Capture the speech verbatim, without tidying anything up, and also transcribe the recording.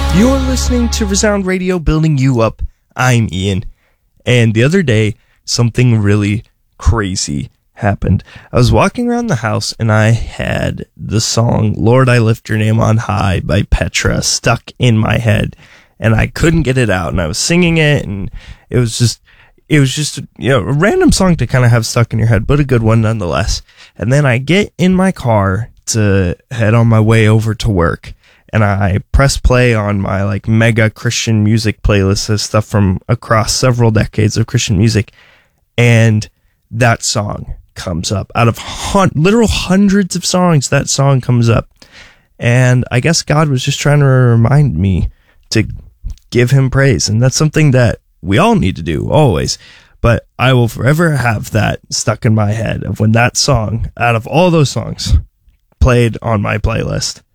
You're listening to Resound Radio, building you up. I'm Ian. And the other day, something really crazy happened. I was walking around the house and I had the song Lord, I Lift Your Name on High by Petra stuck in my head, and I couldn't get it out, and I was singing it, and it was just it was just you know a random song to kind of have stuck in your head, but a good one nonetheless. And then I get in my car to head on my way over to work, and I press play on my like mega Christian music playlist of stuff from across several decades of Christian music, and that song comes up. Out of hun- literal hundreds of songs, that song comes up. And I guess God was just trying to remind me to give him praise. And that's something that we all need to do, always. But I will forever have that stuck in my head of when that song, out of all those songs, played on my playlist.